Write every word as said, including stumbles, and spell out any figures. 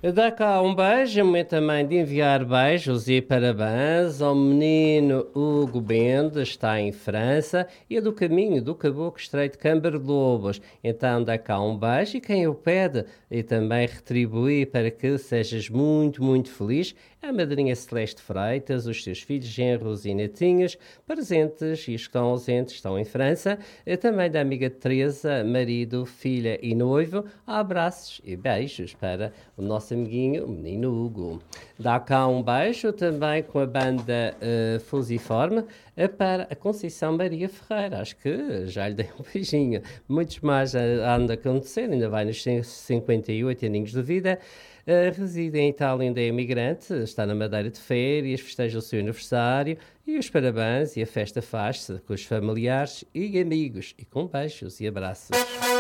Dá cá um beijo, é momento também de enviar beijos e parabéns ao menino Hugo Bende, está em França, e é do caminho do Caboclo Estreito Câmara de Lobos. Então dá cá um beijo e quem o pede e também retribui para que sejas muito, muito feliz é a madrinha Celeste Freitas, os seus filhos, genros e netinhos, presentes e os que estão ausentes estão em França, e também da amiga Teresa, marido, filha e noivo. Abraços e beijos para o nosso amiguinho, o menino Hugo. Dá cá um beijo também com a banda uh, Fusiforme uh, para a Conceição Maria Ferreira. Acho que já lhe dei um beijinho. Muitos mais uh, há de acontecer, ainda vai nos cinquenta e oito aninhos de vida. Uh, reside em Itália, ainda é imigrante, está na Madeira de férias, festeja o seu aniversário e os parabéns e a festa faz-se com os familiares e amigos e com beijos e abraços.